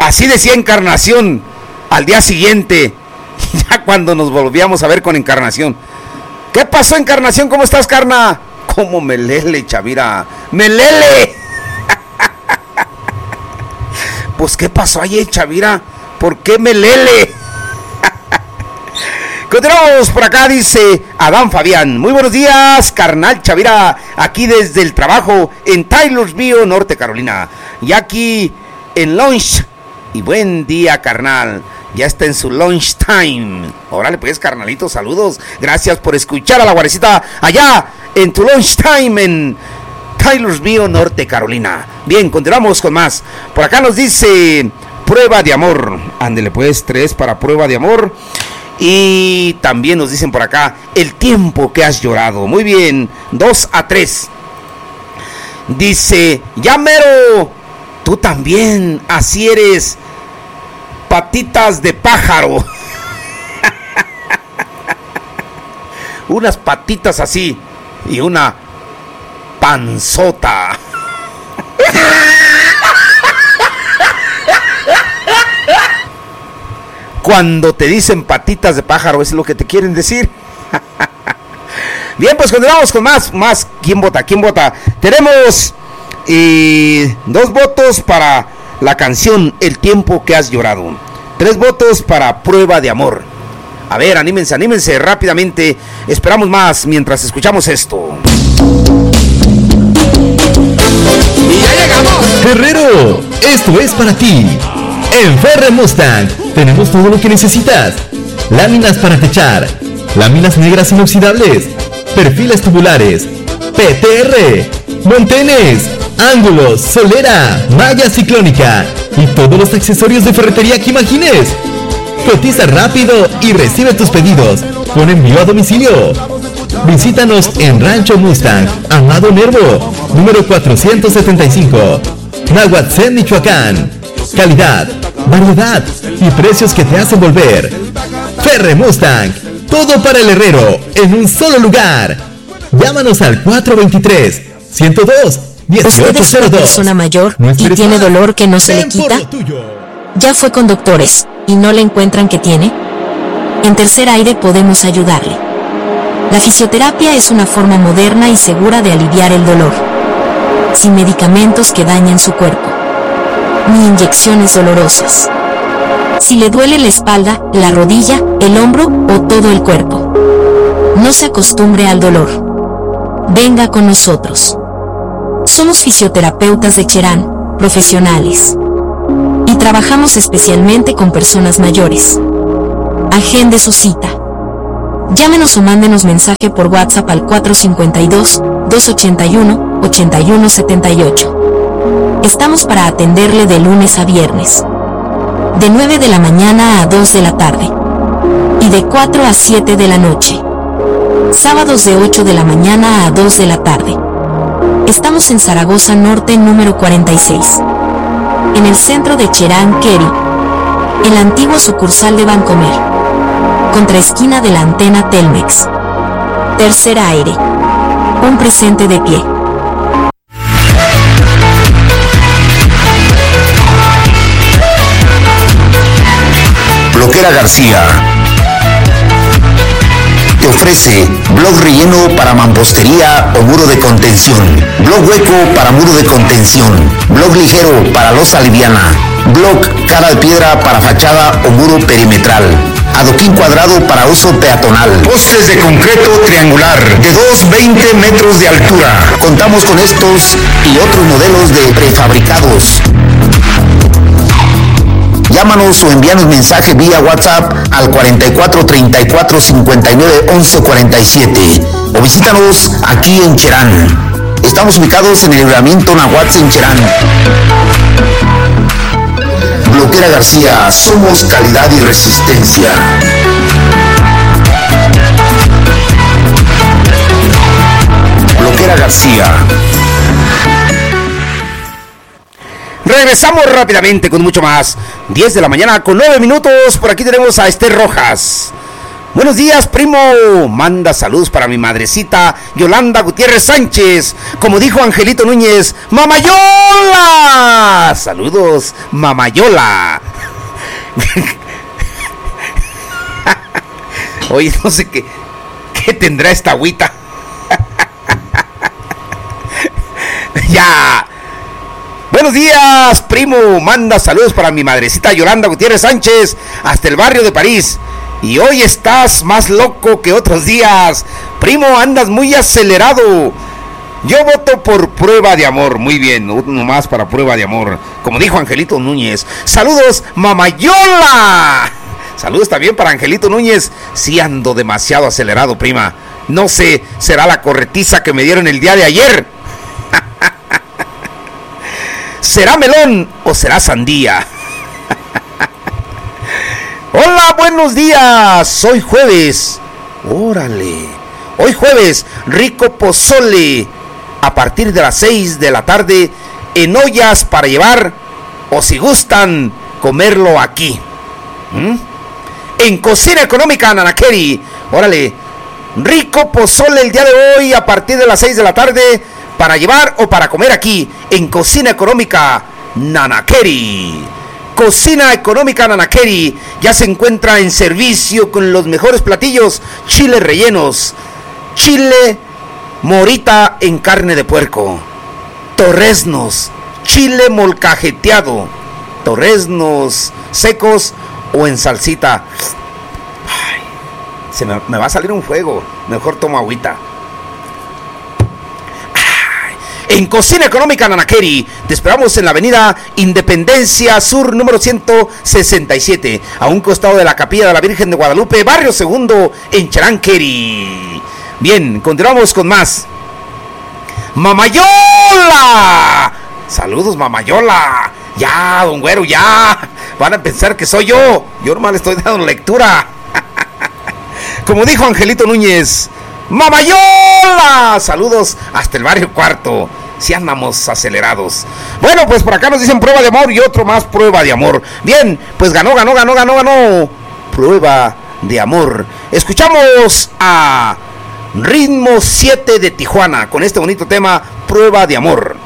Así decía Encarnación al día siguiente, ya cuando nos volvíamos a ver con Encarnación. ¿Qué pasó, Encarnación? ¿Cómo estás, carna? ¿Cómo me lele, Chavira? ¡Me lele! Pues, ¿qué pasó ahí, Chavira? ¿Por qué me lele? Continuamos por acá, dice Adán Fabián. Muy buenos días, carnal Chavira, aquí desde el trabajo en Taylorsville, Norte Carolina. Y aquí en lunch. Y buen día, carnal. Ya está en su lunch time. Órale pues, carnalito, saludos. Gracias por escuchar a la guarecita allá en tu lunch time en Taylorsville, Norte Carolina. Bien, continuamos con más. Por acá nos dice prueba de amor. Ándele pues, 3 para prueba de amor. Y también nos dicen por acá el tiempo que has llorado. Muy bien, 2-3. Dice, ya mero, tú también, así eres, patitas de pájaro. Unas patitas así y una panzota. Cuando te dicen patitas de pájaro, es lo que te quieren decir. Bien, pues continuamos con más. ¿Quién vota? Tenemos 2 votos para la canción El tiempo que has llorado. 3 votos para prueba de amor. A ver, anímense rápidamente. Esperamos más mientras escuchamos esto. Y ya llegamos. Guerrero, esto es para ti. En Ferre Mustang tenemos todo lo que necesitas. Láminas para techar, láminas negras inoxidables, perfiles tubulares, PTR, montenes, ángulos, solera, malla ciclónica y todos los accesorios de ferretería que imagines. Cotiza rápido y recibe tus pedidos con envío a domicilio. Visítanos en Rancho Mustang, Amado Nervo, número 475, Nahuatzén, Michoacán. Calidad, variedad y precios que te hacen volver. Ferre Mustang, todo para el herrero en un solo lugar. Llámanos al 423-102-1802. ¿Usted es una persona mayor y tiene dolor que no se le quita? ¿Ya fue con doctores y no le encuentran que tiene? En Tercer Aire podemos ayudarle. La fisioterapia es una forma moderna y segura de aliviar el dolor, sin medicamentos que dañen su cuerpo, ni inyecciones dolorosas. Si le duele la espalda, la rodilla, el hombro o todo el cuerpo, no se acostumbre al dolor. Venga con nosotros. Somos fisioterapeutas de Cherán, profesionales, y trabajamos especialmente con personas mayores. Agende su cita. Llámenos o mándenos mensaje por WhatsApp al 452-281-8178. Estamos para atenderle de lunes a viernes, de 9 de la mañana a 2 de la tarde, y de 4 a 7 de la noche. Sábados de 8 de la mañana a 2 de la tarde. Estamos en Zaragoza Norte, número 46, en el centro de Cherán, Kerry, en la antigua sucursal de Bancomer, contraesquina de la antena Telmex. Tercer Aire, un presente de pie. Bloquera García te ofrece blog relleno para mampostería o muro de contención, blog hueco para muro de contención, blog ligero para losa liviana, blog cara de piedra para fachada o muro perimetral, adoquín cuadrado para uso peatonal, postes de concreto triangular de 2,20 metros de altura. Contamos con estos y otros modelos de prefabricados. Llámanos o envíanos mensaje vía WhatsApp al 44 34 59 11 47 o visítanos aquí en Cherán. Estamos ubicados en el libramiento Nahuatl en Cherán. Bloquera García, somos calidad y resistencia. Bloquera García. Regresamos rápidamente con mucho más. 10 de la mañana con 9 minutos. Por aquí tenemos a Esther Rojas. Buenos días, primo. Manda saludos para mi madrecita Yolanda Gutiérrez Sánchez. Como dijo Angelito Núñez, ¡Mamayola! Saludos, Mamayola. Oye, no sé qué tendrá esta agüita. Ya. Buenos días, primo. Manda saludos para mi madrecita Yolanda Gutiérrez Sánchez, hasta el barrio de París. Y hoy estás más loco que otros días. Primo, andas muy acelerado. Yo voto por prueba de amor. Muy bien, uno más para prueba de amor. Como dijo Angelito Núñez. Saludos, Mamayola. Saludos también para Angelito Núñez. Sí ando demasiado acelerado, prima. No sé, será la corretiza que me dieron el día de ayer. ¿Será melón o será sandía? Hola, buenos días. Hoy jueves. Órale. Hoy jueves, rico pozole. A partir de las 6 de la tarde, en ollas para llevar, o si gustan, comerlo aquí. En Cocina Económica, Nanakeri. Órale. Rico pozole el día de hoy, a partir de las 6 de la tarde, para llevar o para comer aquí, en Cocina Económica, Nanakeri. Cocina Económica Nanakeri ya se encuentra en servicio con los mejores platillos: chiles rellenos, chile morita en carne de puerco, torreznos, chile molcajeteado, torreznos secos o en salsita. Ay, me va a salir un fuego, mejor tomo agüita. En Cocina Económica Nanakeri, te esperamos en la avenida Independencia Sur, número 167, a un costado de la Capilla de la Virgen de Guadalupe, barrio Segundo, en Charanqueri. Bien, continuamos con más. ¡Mamayola! Saludos, Mamayola. Ya, don Güero, ya. Van a pensar que soy yo. Yo nomás le estoy dando lectura. Como dijo Angelito Núñez, ¡Mamayola! Saludos hasta el barrio Cuarto. Si andamos acelerados. Bueno, pues por acá nos dicen prueba de amor y otro más prueba de amor. Bien, pues ganó. Prueba de amor. Escuchamos a Ritmo 7 de Tijuana con este bonito tema, Prueba de Amor.